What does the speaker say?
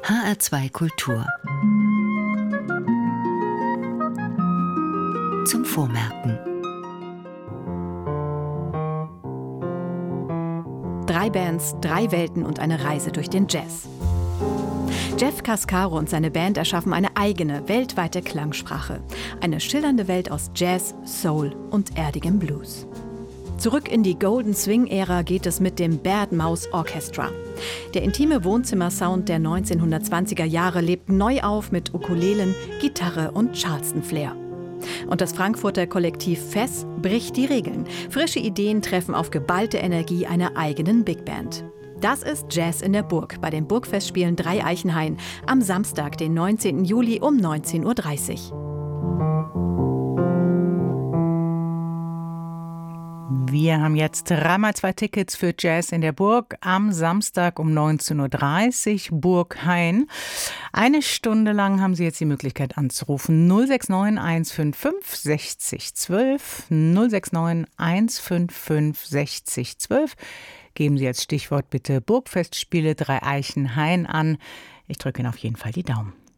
HR2 Kultur. Zum Vormerken. 3 Bands, 3 Welten und eine Reise durch den Jazz. Jeff Cascaro und seine Band erschaffen eine eigene, weltweite Klangsprache. Eine schillernde Welt aus Jazz, Soul und erdigem Blues. Zurück in die Golden Swing-Ära geht es mit dem Bad Mouse Orchestra. Der intime Wohnzimmersound der 1920er Jahre lebt neu auf mit Ukulelen, Gitarre und Charleston-Flair. Und das Frankfurter Kollektiv Fess bricht die Regeln. Frische Ideen treffen auf geballte Energie einer eigenen Big Band. Das ist Jazz in der Burg bei den Burgfestspielen Dreieichenhain am Samstag, den 19. Juli um 19:30 Uhr. Wir haben jetzt 3x2 Tickets für Jazz in der Burg am Samstag um 19:30 Uhr, Burg Hain. Eine Stunde lang haben Sie jetzt die Möglichkeit anzurufen. 069 155 60 12, 069 155 60 12. Geben Sie als Stichwort bitte Burgfestspiele Dreieichenhain an. Ich drücke Ihnen auf jeden Fall die Daumen.